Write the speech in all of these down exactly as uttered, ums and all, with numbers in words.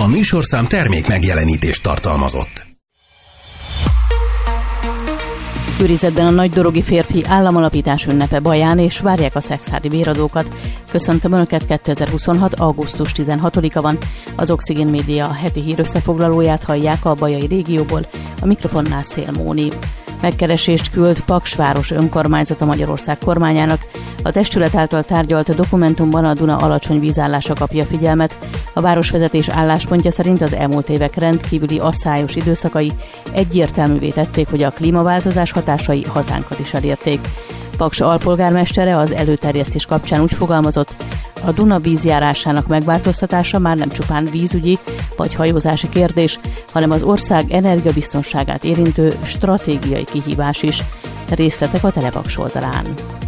A műsorszám termék megjelenítést tartalmazott. Őrizetben a nagydorogi férfi államalapítás ünnepe Baján, és várják a szekszárdi véradókat. Köszöntöm Önöket, kétezer-huszonhat. augusztus tizenhatodika van. Az Oxigén Média heti hírösszefoglalóját hallják a bajai régióból, a mikrofonnál Szél Móni. Megkeresést küld Paksváros önkormányzata Magyarország kormányának. A testület által tárgyalt dokumentumban a Duna alacsony vízállása kapja figyelmet. A városvezetés álláspontja szerint az elmúlt évek rendkívüli asszályos időszakai egyértelművé tették, hogy a klímaváltozás hatásai hazánkat is elérték. Paks alpolgármestere az előterjesztés kapcsán úgy fogalmazott, a Duna vízjárásának megváltoztatása már nem csupán vízügyi vagy hajózási kérdés, hanem az ország energiabiztonságát érintő stratégiai kihívás is. Részletek a Telepaks oldalán.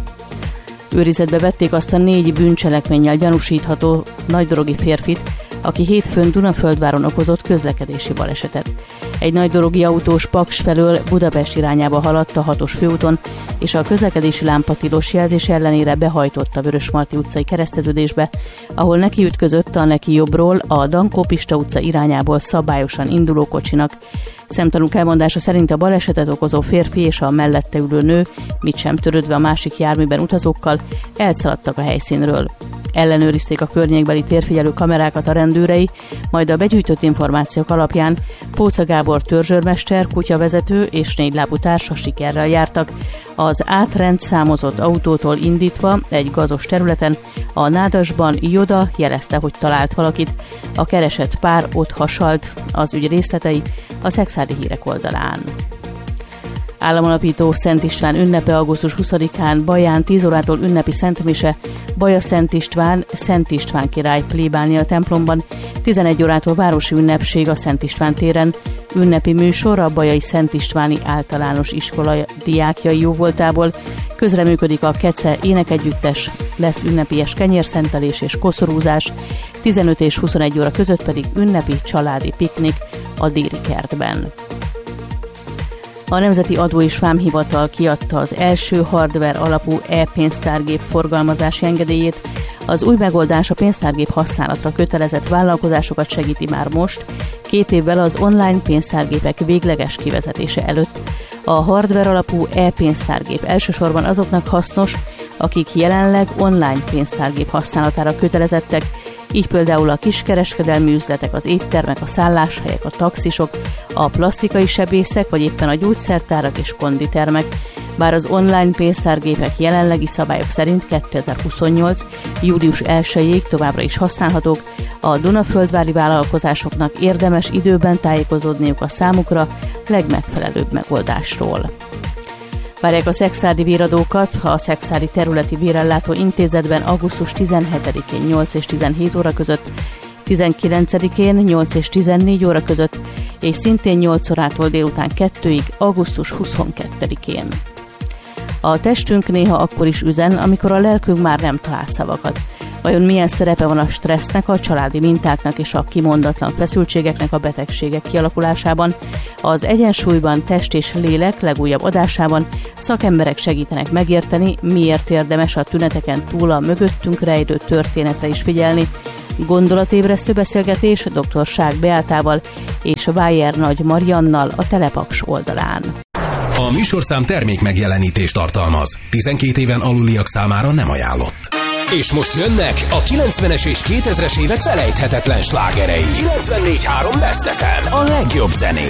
Őrizetbe vették azt a négy bűncselekménnyel gyanúsítható nagydorogi férfit, aki hétfőn Dunaföldváron okozott közlekedési balesetet. Egy nagydorogi autós Paks felől Budapest irányába haladt a hatos főúton, és a közlekedési lámpa tilos jelzés ellenére behajtott a Vörösmarty utcai kereszteződésbe, ahol neki ütközött a neki jobbról a Dankó Pista utca irányából szabályosan induló kocsinak. Szemtanúk elmondása szerint a balesetet okozó férfi és a mellette ülő nő, mit sem törődve a másik járműben utazókkal, elszaladtak a helyszínről. Ellenőrizték a környékbeli térfigyelő kamerákat a rendőrei, majd a begyűjtött információk alapján Póca Gábor törzsőrmester, kutyavezető és négylábú társa sikerrel jártak. Az átrendszámozott autótól indítva egy gazos területen a Nádasban Joda jelezte, hogy talált valakit. A keresett pár ott hasalt. Az ügy részletei a szekszárdi hírek oldalán. Államalapító Szent István ünnepe augusztus huszadikán Baján tíz órától ünnepi szentmise, Baja Szent István, Szent István király plébánia templomban, tizenegy órától városi ünnepség a Szent István téren, ünnepi műsor a Bajai Szent Istváni Általános Iskola diákjai jóvoltából, közreműködik a Kece énekegyüttes, lesz ünnepies kenyérszentelés és koszorúzás, tizenöt és huszonegy óra között pedig ünnepi családi piknik a Déri kertben. A Nemzeti Adó és Vámhivatal kiadta az első hardware alapú e-pénztárgép forgalmazási engedélyét. Az új megoldás a pénztárgép használatra kötelezett vállalkozásokat segíti már most, két évvel az online pénztárgépek végleges kivezetése előtt. A hardware alapú e-pénztárgép elsősorban azoknak hasznos, akik jelenleg online pénztárgép használatára kötelezettek, így például a kiskereskedelmi üzletek, az éttermek, a szálláshelyek, a taxisok, a plastikai sebészek, vagy éppen a gyógyszertárak és konditermek. Bár az online pénztárgépek jelenlegi szabályok szerint kétezer-huszonnyolc. július elsejéig továbbra is használhatók, a dunaföldvári vállalkozásoknak érdemes időben tájékozódniuk a számukra legmegfelelőbb megoldásról. Várják a szekszárdi véradókat, ha a szekszárdi területi vérellátó intézetben augusztus tizenhetedikén nyolc és tizenhét óra között, tizenkilencedikén nyolc és tizennégy óra között, és szintén nyolc órától délután kettőig augusztus huszonkettedikén. A testünk néha akkor is üzen, amikor a lelkünk már nem talál szavakat. Vajon milyen szerepe van a stressznek, a családi mintáknak és a kimondatlan feszültségeknek a betegségek kialakulásában? Az Egyensúlyban test és lélek legújabb adásában szakemberek segítenek megérteni, miért érdemes a tüneteken túl a mögöttünk rejlő történetre is figyelni. Gondolatébresztő beszélgetés dr. Ság Beátával és Vájer Nagy Mariannal a Telepaks oldalán. A műsorszám termék megjelenítést tartalmaz. tizenkét éven aluliak számára nem ajánlott. És most jönnek a kilencvenes és kétezres évek felejthetetlen slágerei. kilencvennégy három Best ef em, a legjobb zené.